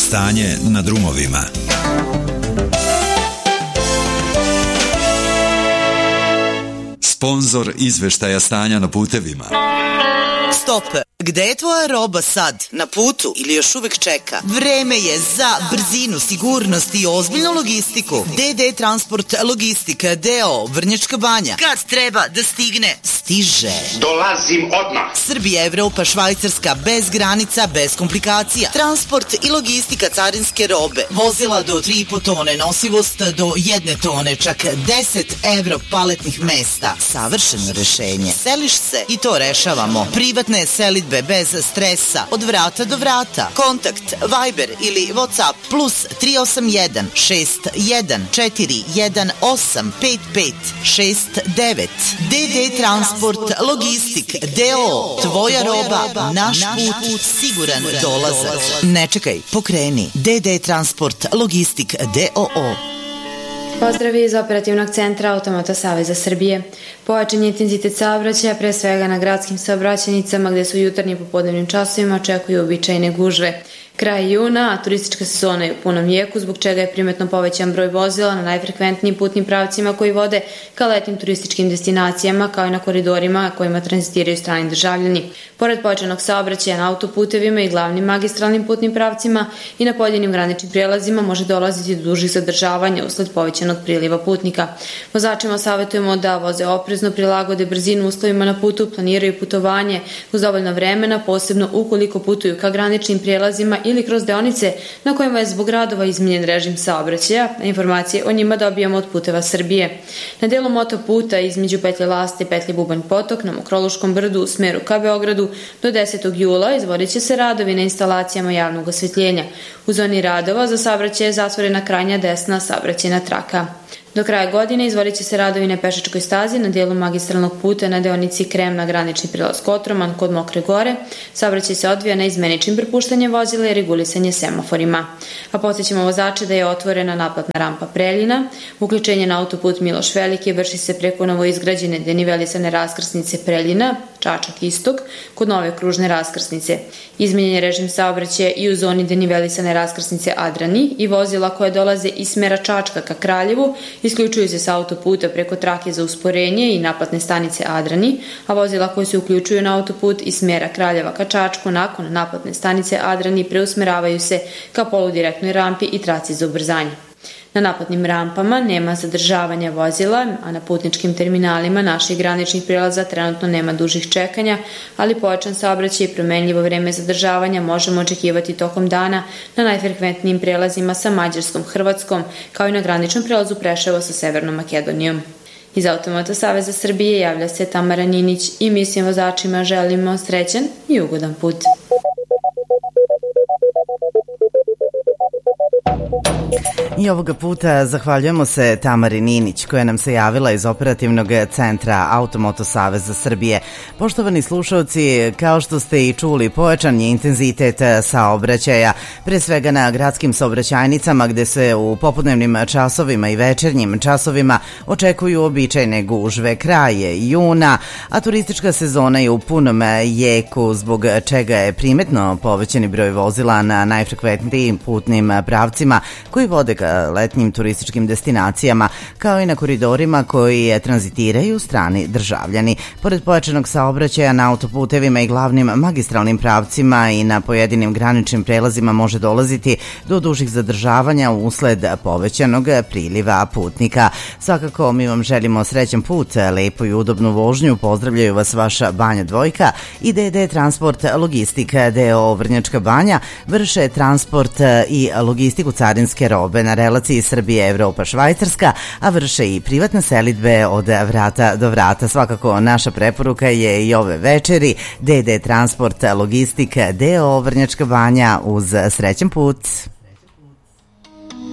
Stanje na drumovima. Sponzor izveštaja stanja na putevima. Stop! Gde je tvoja roba sad? Na putu ili još uvek čeka? Vreme je za brzinu, sigurnost i ozbiljnu logistiku. DD Transport Logistika D.O. Vrnjačka Banja. Kad treba da stigne, stiže. Dolazim odmah. Srbija, Evropa, Švajcarska, bez granica, bez komplikacija. Transport i logistika carinske robe. Vozila do 3,5 tone, nosivost do 1 tone, čak 10 evro paletnih mesta. Savršeno rešenje. Seliš se i to rešavamo. Privatne selidbe bez stresa, od vrata do vrata. Kontakt Viber ili WhatsApp plus 381 61 418 5569. DD Transport Logistik D.O. Tvoja roba, naš put, siguran dolazak. Ne čekaj, pokreni. DD Transport Logistik D.O. Pozdravi iz Operativnog centra Automoto Saveza Srbije. Pojačan je intenzitet saobraćaja, pre svega na gradskim saobraćajnicama gde su u jutarnjim i popodnevnim časovima očekuju uobičajene gužve. Kraj juna, a turistička sezona je u punom jeku, zbog čega je primetno povećan broj vozila na najfrekventnijim putnim pravcima koji vode ka letnim turističkim destinacijama, kao i na koridorima kojima tranzitiraju strani državljani. Pored pojačanog saobraćaja na autoputevima i glavnim magistralnim putnim pravcima i na pojedinim graničnim prijelazima može dolaziti do dužih zadržavanja usled povećanog priliva putnika. Vozačima savjetujemo da voze oprezno, prilagode brzinu uslovima na putu, planiraju putovanje uz dovoljno vremena, posebno ukoliko putuju ka graničnim prijelazima ili kroz deonice na kojima je zbog radova izmenjen režim saobraćaja, a informacije o njima dobijamo od Puteva Srbije. Na delu motoputa između petlje Laste i petlje Bubanj Potok na Mokroluškom brdu u smeru ka Beogradu do 10. jula izvodit će se radovi na instalacijama javnog osvetljenja. U zoni radova za saobraćaj je zatvorena krajnja desna saobraćajna traka. Do kraja godine izvodit će se radovi na pešačkoj stazi na dijelu magistralnog puta na deonici Krem na granični prilaz Kotroman kod Mokre Gore. Saobraćaj se odvija na izmeničnim prepuštanjem vozila i regulisanje semaforima. A podsjećamo vozače da je otvorena naplatna rampa Preljina. Uključenje na autoput Miloš Veliki vrši se preko novoizgrađene denivelisane raskrsnice Preljina, Čačak Istok, kod nove kružne raskrsnice. Izmenjen je režim saobraćaja i u zoni denivelisane raskrsnice Adrani i vozila koje dolaze iz smera Čačka ka Kraljevu isključuju se sa autoputa preko trake za usporenje i naplatne stanice Adrani, a vozila koje se uključuju na autoput iz smera Kraljeva ka Čačku nakon naplatne stanice Adrani preusmeravaju se ka poludirektnoj rampi i traci za ubrzanje. Na naplatnim rampama nema zadržavanja vozila, a na putničkim terminalima naših graničnih prijelaza trenutno nema dužih čekanja, ali pojačan saobraćaj i promenljivo vreme zadržavanja možemo očekivati tokom dana na najfrekventnijim prijelazima sa Mađarskom, Hrvatskom, kao i na graničnom prijelazu Preševo sa Severnom Makedonijom. Iz Automoto Saveza Srbije javlja se Tamara Ninić i mi svim vozačima želimo srećan i ugodan put. I ovoga puta zahvaljujemo se Tamari Ninić koja nam se javila iz Operativnog centra Automoto Saveza Srbije. Poštovani slušalci, kao što ste i čuli, pojačan je intenzitet saobraćaja, pre svega na gradskim saobraćajnicama gde se u popodnevnim časovima i večernjim časovima očekuju običajne gužve. Kraj je juna, a turistička sezona je u punom jeku, zbog čega je primetno povećani broj vozila na najfrekventnijim putnim pravcima koji vode ka letnjim turističkim destinacijama, kao i na koridorima koji tranzitiraju strani državljani. Pored pojačanog saobraćaja na autoputevima i glavnim magistralnim pravcima i na pojedinim graničnim prelazima može dolaziti do dužih zadržavanja usled povećanog priliva putnika. Svakako mi vam želimo srećan put, lepu i udobnu vožnju. Pozdravljaju vas vaša Banja Dvojka i DD Transport Logistika D.O. Vrnjačka Banja. Vrše transport i logistiku carinske robe na relaciji Srbije, Evropa, Švajcarska, a vrše i privatne selidbe od vrata do vrata. Svakako naša preporuka je i ove večeri DD Transport Logistika D.O. Vrnjačka Banja uz srećan put.